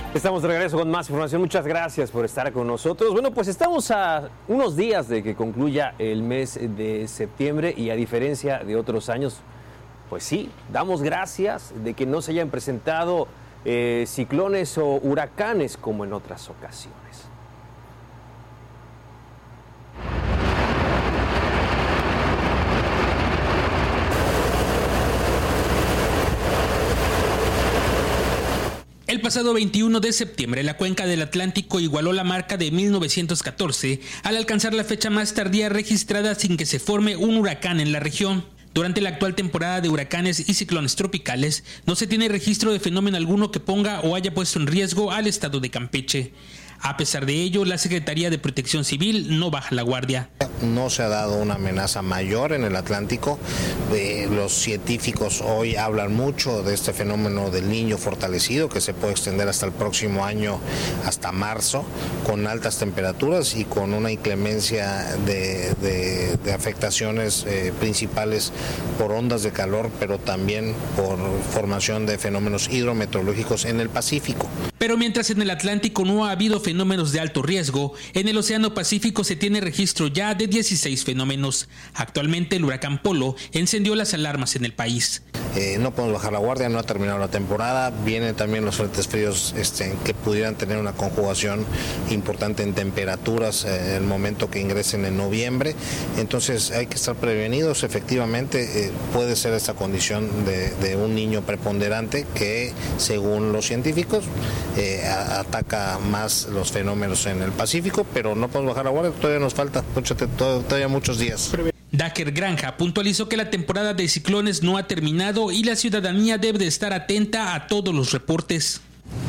Estamos de regreso con más información. Muchas gracias por estar con nosotros. Bueno, pues estamos a unos días de que concluya el mes de septiembre y a diferencia de otros años, pues sí, damos gracias de que no se hayan presentado ciclones o huracanes como en otras ocasiones. El pasado 21 de septiembre, la cuenca del Atlántico igualó la marca de 1914 al alcanzar la fecha más tardía registrada sin que se forme un huracán en la región. Durante la actual temporada de huracanes y ciclones tropicales, no se tiene registro de fenómeno alguno que ponga o haya puesto en riesgo al estado de Campeche. A pesar de ello, la Secretaría de Protección Civil no baja la guardia. No se ha dado una amenaza mayor en el Atlántico. Los científicos hoy hablan mucho de este fenómeno del Niño fortalecido que se puede extender hasta el próximo año, hasta marzo, con altas temperaturas y con una inclemencia de afectaciones principales por ondas de calor, pero también por formación de fenómenos hidrometeorológicos en el Pacífico. Pero mientras en el Atlántico no ha habido fenómenos de alto riesgo, en el Océano Pacífico se tiene registro ya de 16 fenómenos. Actualmente el huracán Polo encendió las alarmas en el país. No podemos bajar la guardia, no ha terminado la temporada, vienen también los frentes fríos que pudieran tener una conjugación importante en temperaturas en el momento que ingresen en noviembre, entonces hay que estar prevenidos. Efectivamente puede ser esta condición de un niño preponderante que, según los científicos, ataca más los fenómenos en el Pacífico, pero no podemos bajar la guardia, todavía nos falta todavía muchos días. Daker Granja puntualizó que la temporada de ciclones no ha terminado y la ciudadanía debe de estar atenta a todos los reportes.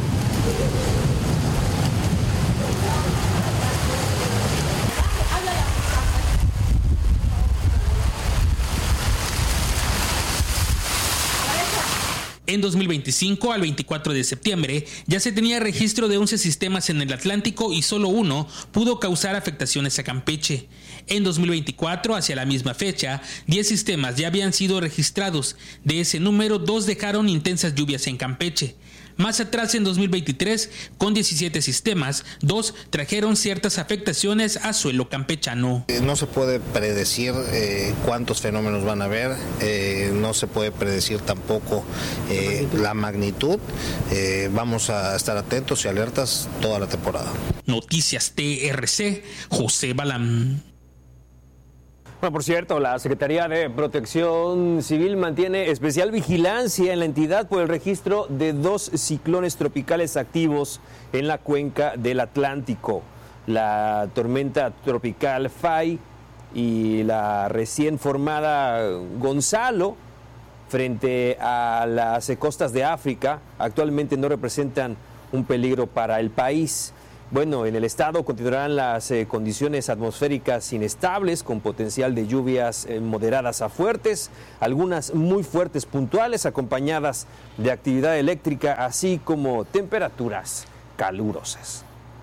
En 2025, al 24 de septiembre, ya se tenía registro de 11 sistemas en el Atlántico y solo uno pudo causar afectaciones a Campeche. En 2024, hacia la misma fecha, 10 sistemas ya habían sido registrados. De ese número, 2 dejaron intensas lluvias en Campeche. Más atrás, en 2023, con 17 sistemas, 2 trajeron ciertas afectaciones a suelo campechano. No se puede predecir cuántos fenómenos van a haber, no se puede predecir tampoco la magnitud. Vamos a estar atentos y alertas toda la temporada. Noticias TRC, José Balam. Bueno, por cierto, la Secretaría de Protección Civil mantiene especial vigilancia en la entidad por el registro de 2 ciclones tropicales activos en la cuenca del Atlántico. La tormenta tropical Fay y la recién formada Gonzalo, frente a las costas de África, actualmente no representan un peligro para el país. Bueno, en el estado continuarán las condiciones atmosféricas inestables con potencial de lluvias moderadas a fuertes, algunas muy fuertes puntuales acompañadas de actividad eléctrica, así como temperaturas calurosas.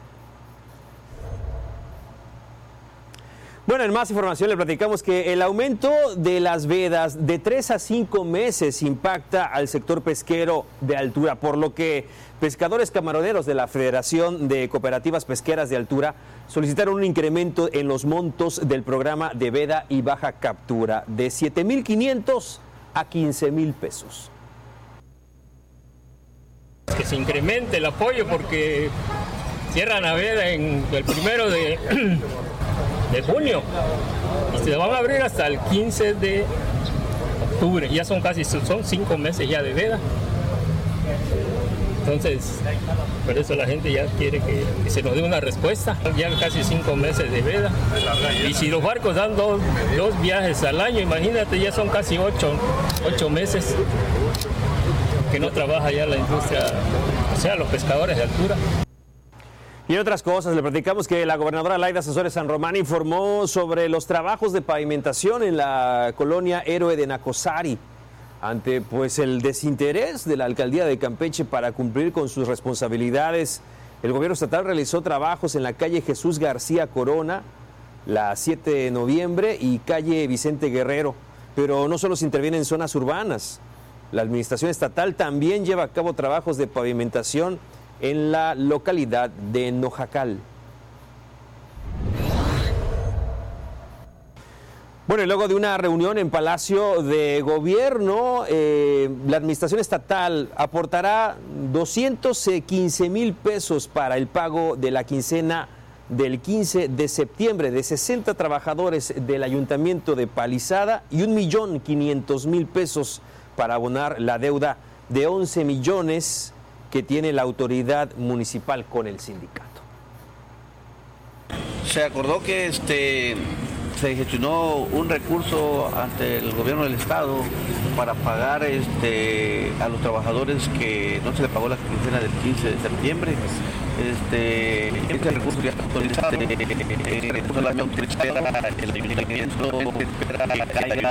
Bueno, en más información le platicamos que el aumento de las vedas de 3 a 5 meses impacta al sector pesquero de altura, por lo que pescadores camaroneros de la Federación de Cooperativas Pesqueras de Altura solicitaron un incremento en los montos del programa de veda y baja captura de 7,500 a 15,000 pesos. Que se incremente el apoyo porque cierran la veda en el 1 de junio y se van a abrir hasta el 15 de octubre. Ya son 5 meses ya de veda. Entonces, por eso la gente ya quiere que se nos dé una respuesta. Ya casi 5 meses de veda. Y si los barcos dan dos viajes al año, imagínate, ya son casi 8 meses que no trabaja ya la industria, o sea, los pescadores de altura. Y en otras cosas, le platicamos que la gobernadora Laida Sansores San Román informó sobre los trabajos de pavimentación en la colonia Héroe de Nacosari. Ante el desinterés de la alcaldía de Campeche para cumplir con sus responsabilidades, el gobierno estatal realizó trabajos en la calle Jesús García Corona, la 7 de noviembre y calle Vicente Guerrero. Pero no solo se interviene en zonas urbanas, la administración estatal también lleva a cabo trabajos de pavimentación en la localidad de Nojacal. Bueno, y luego de una reunión en Palacio de Gobierno, la administración estatal aportará 215,000 pesos para el pago de la quincena del 15 de septiembre de 60 trabajadores del Ayuntamiento de Palizada y 1,500,000 pesos para abonar la deuda de 11 millones que tiene la autoridad municipal con el sindicato. Se acordó que se gestionó un recurso ante el gobierno del estado para pagar a los trabajadores que no se les pagó la quincena del 15 de septiembre. Este recurso ya está autorizado. El recurso la autorizado, el ayuntamiento espera que caiga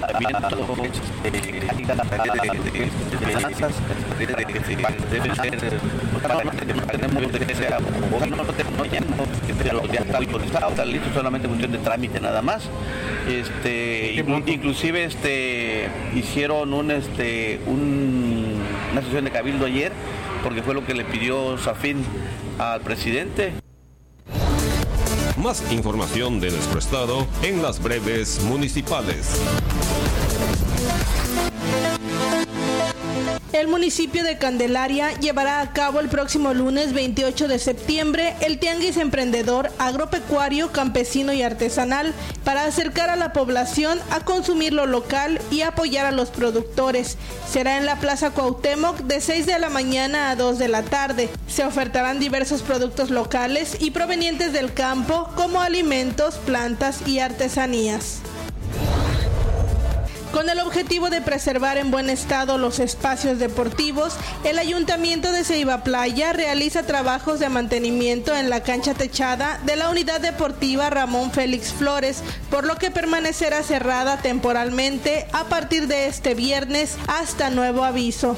finanzas, debe ser, ya está autorizado, está listo, solamente cuestión de trámite nada más. Inclusive hicieron una sesión de cabildo ayer, porque fue lo que le pidió Safin al presidente. Más información de nuestro estado en las breves municipales. El municipio de Candelaria llevará a cabo el próximo lunes 28 de septiembre el Tianguis Emprendedor Agropecuario, Campesino y Artesanal para acercar a la población a consumir lo local y apoyar a los productores. Será en la Plaza Cuauhtémoc de 6 de la mañana a 2 de la tarde. Se ofertarán diversos productos locales y provenientes del campo como alimentos, plantas y artesanías. Con el objetivo de preservar en buen estado los espacios deportivos, el Ayuntamiento de Ceiba Playa realiza trabajos de mantenimiento en la cancha techada de la Unidad Deportiva Ramón Félix Flores, por lo que permanecerá cerrada temporalmente a partir de este viernes hasta nuevo aviso.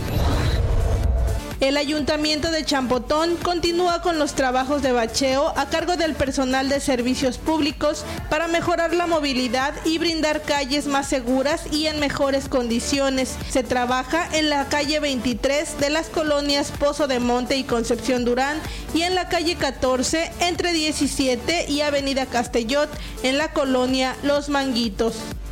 El Ayuntamiento de Champotón continúa con los trabajos de bacheo a cargo del personal de servicios públicos para mejorar la movilidad y brindar calles más seguras y en mejores condiciones. Se trabaja en la calle 23 de las colonias Pozo de Monte y Concepción Durán y en la calle 14 entre 17 y Avenida Castellot en la colonia Los Manguitos.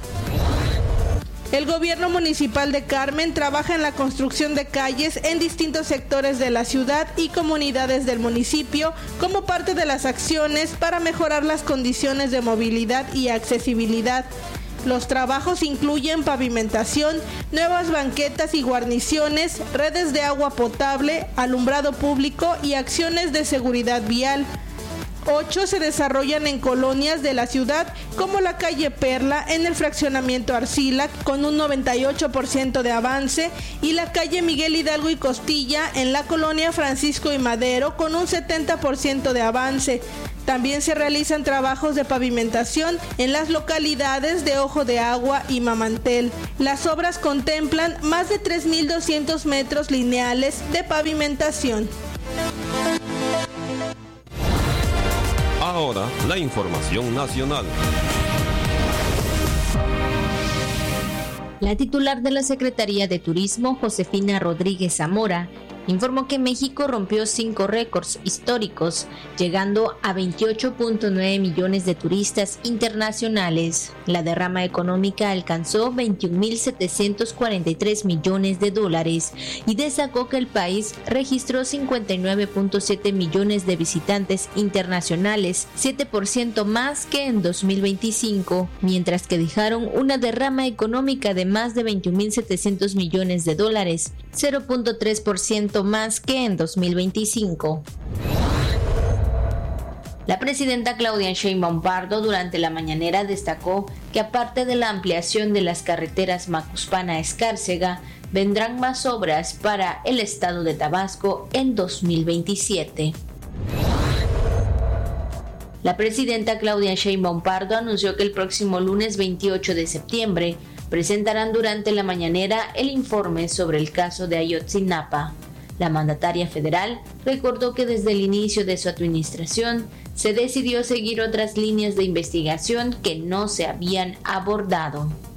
El gobierno municipal de Carmen trabaja en la construcción de calles en distintos sectores de la ciudad y comunidades del municipio como parte de las acciones para mejorar las condiciones de movilidad y accesibilidad. Los trabajos incluyen pavimentación, nuevas banquetas y guarniciones, redes de agua potable, alumbrado público y acciones de seguridad vial. 8 se desarrollan en colonias de la ciudad, como la calle Perla en el fraccionamiento Arcila, con un 98% de avance, y la calle Miguel Hidalgo y Costilla en la colonia Francisco y Madero, con un 70% de avance. También se realizan trabajos de pavimentación en las localidades de Ojo de Agua y Mamantel. Las obras contemplan más de 3,200 metros lineales de pavimentación. Ahora, la información nacional. La titular de la Secretaría de Turismo, Josefina Rodríguez Zamora, informó que México rompió 5 récords históricos, llegando a 28.9 millones de turistas internacionales. La derrama económica alcanzó 21.743 millones de dólares y destacó que el país registró 59.7 millones de visitantes internacionales, 7% más que en 2025, mientras que dejaron una derrama económica de más de 21.700 millones de dólares, 0.3% más que en 2025. La presidenta Claudia Sheinbaum Pardo durante la mañanera destacó que aparte de la ampliación de las carreteras Macuspana-Escárcega, vendrán más obras para el estado de Tabasco en 2027. La presidenta Claudia Sheinbaum Pardo anunció que el próximo lunes 28 de septiembre presentarán durante la mañanera el informe sobre el caso de Ayotzinapa. La mandataria federal recordó que desde el inicio de su administración se decidió seguir otras líneas de investigación que no se habían abordado.